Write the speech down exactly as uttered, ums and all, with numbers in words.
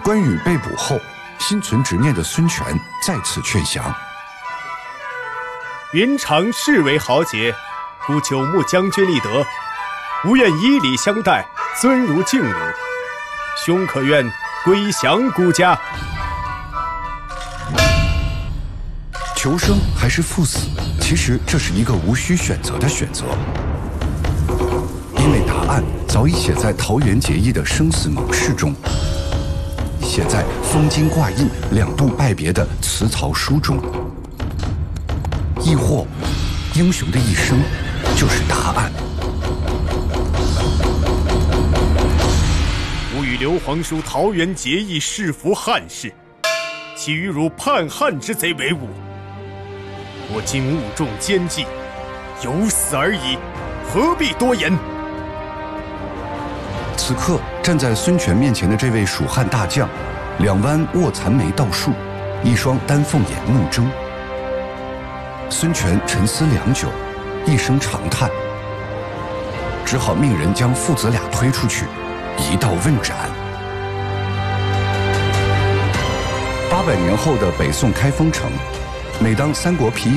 关羽被捕后，心存执念的孙权再次劝降。 云长视为豪杰，故九牧将军立德，吾愿以礼相待，尊如敬汝。兄可愿归降孤家？ 求生还是赴死，其实这是一个无需选择的选择，因为答案早已写在桃园结义的生死盟誓中，写在封金挂印两度拜别的辞曹书中，亦或英雄的一生就是答案。 吾与刘皇叔桃园结义，誓服汉室，岂与汝叛汉之贼为伍？我今误中奸计，有死而已，何必多言？ 此刻站在孙权面前的这位蜀汉大将，两弯卧蚕眉倒竖，一双丹凤眼目睁。孙权沉思良久，一声长叹，只好命人将父子俩推出去，一道问斩。八百年后的北宋开封城，每当三国皮